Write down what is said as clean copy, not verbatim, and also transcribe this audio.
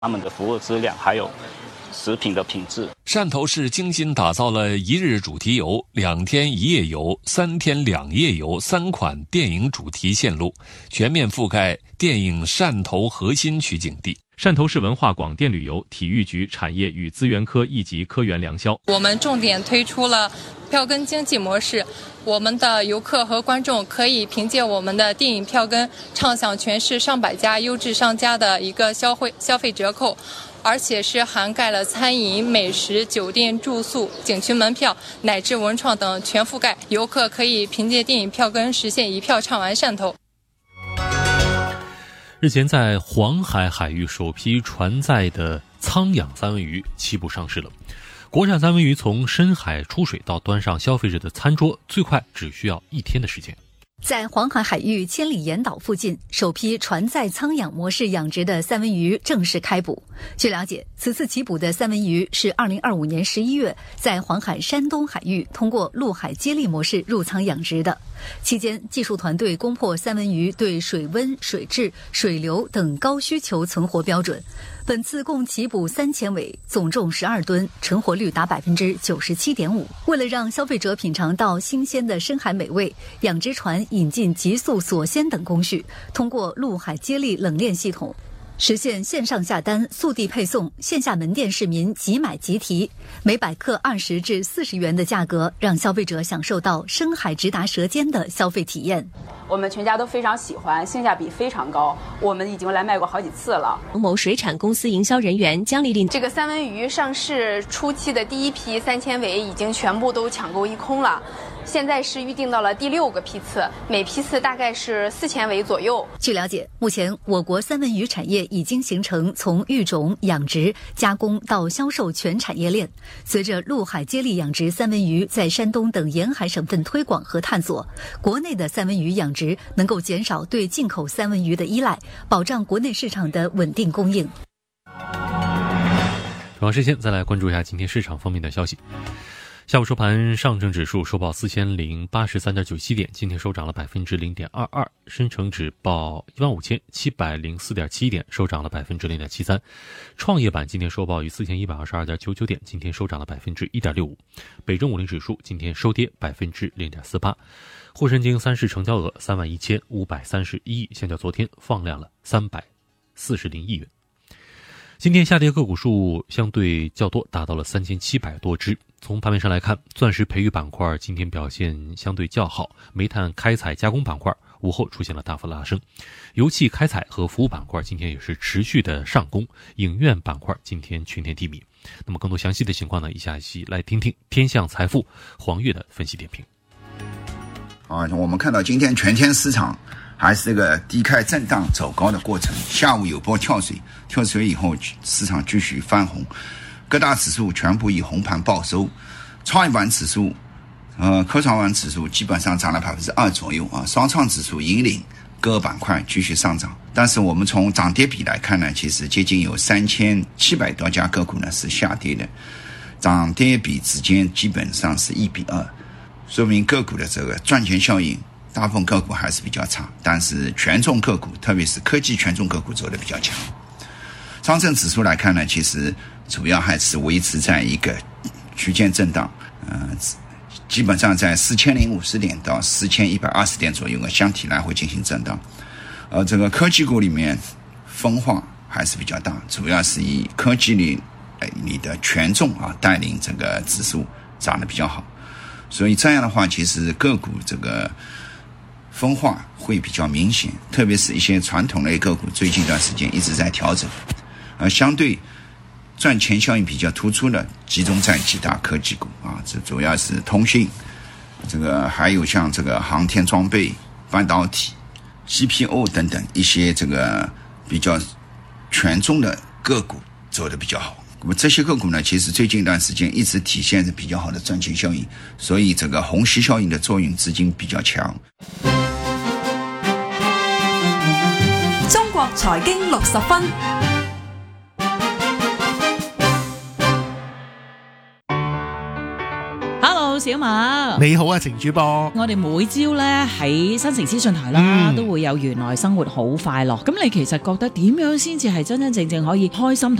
他们的服务质量还有食品的品质。 汕头市精心打造了1日主题游、2天1夜游、3天2夜游3款电影主题线路，全面覆盖电影汕头核心区景地。 汕头市文化广电旅游体育局产业与资源科一级科员梁潇， 我们重点推出了票根经济模式，我们的游客和观众可以凭借我们的电影票根畅享全市上百家优质商家的一个消费折扣，而且是涵盖了餐饮、美食、酒店住宿、景区门票乃至文创等全覆盖，游客可以凭借电影票根实现一票畅玩汕头。 日前，在黄海海域首批船载的仓养三文鱼起步上市了。国产三文鱼从深海出水到端上消费者的餐桌，最快只需要1天的时间。 在黄海海域千里眼岛附近，首批船载仓养模式养殖的三文鱼正式开捕。据了解，此次起捕的三文鱼是2025年11月在黄海山东海域通过陆海接力模式入仓养殖的。期间，技术团队攻破三文鱼对水温、水质、水流等高需求存活标准。本次共起捕3000尾，总重12吨，成活率达97.5%。为了让消费者品尝到新鲜的深海美味，养殖船引进急速锁鲜等工序，通过陆海接力冷链系统，实现线上下单、速递配送，线下门店市民即买即提，每百克20至40元的价格，让消费者享受到深海直达舌尖的消费体验。 我们全家都非常喜欢，性价比非常高，我们已经来卖过好几次了。 某水产公司营销人员姜丽丽， 这个三文鱼上市初期的第一批3000尾已经全部都抢购一空了。现在是预定到了第6个批次，每批次大概是4000尾左右。 据了解，目前我国三文鱼产业已经形成从育种、养殖、加工到销售全产业链。随着陆海接力养殖三文鱼在山东等沿海省份推广和探索，国内的三文鱼养殖能够减少对进口三文鱼的依赖，保障国内市场的稳定供应。 同样时间，再来关注一下今天市场方面的消息。下午收盘，上证指数收报4083.97点，今天收涨了 0.22%， 深成指报15704.71点，收涨了 0.73%， 创业板今天收报于4122.99点，今天收涨了 1.65%， 北证50指数今天收跌 0.48%， 沪深经三市成交额31531亿，相较昨天放量了340亿元。今天下跌个股数相对较多，达到了3700多只。从盘面上来看，钻石培育板块今天表现相对较好，煤炭开采加工板块午后出现了大幅拉升，油气开采和服务板块今天也是持续的上攻，影院板块今天全天低迷。那么更多详细的情况呢，以下一起来听听天象财富黄月的分析点评。 我们看到今天全天市场还是这个低开震荡走高的过程，下午有波跳水以后市场继续翻红，各大指数全部以红盘报收，创业板指数科创板指数基本上涨了 2% 左右啊，双创指数引领各个板块继续上涨。但是我们从涨跌比来看呢，其实接近有3700多家个股呢是下跌的，涨跌比之间基本上是1比2，说明个股的这个赚钱效应大部分个股还是比较差，但是权重个股特别是科技权重个股走得比较强。上证指数来看呢，其实主要还是维持在一个区间震荡，基本上在4050点到4120点左右箱体来回进行震荡。这个科技股里面分化还是比较大，主要是以科技里的权重带领这个指数涨得比较好，所以这样的话，其实个股这个分化会比较明显，特别是一些传统类个股最近一段时间一直在调整，相对赚钱效应比较突出的集中在几大科技股这主要是通信，这个还有像这个航天装备、半导体、CPO 等等一些这个比较权重的个股走得比较好。那么这些个股呢，其实最近一段时间一直体现着比较好的赚钱效应，所以这个虹吸效应的作用资金比较强。 中國財經60分。 Hello， 小馬。 你好啊，程主播。 我哋每朝咧喺新城資訊台啦，都會有原來生活好快樂。咁你其實覺得點樣先至係真真正正可以開心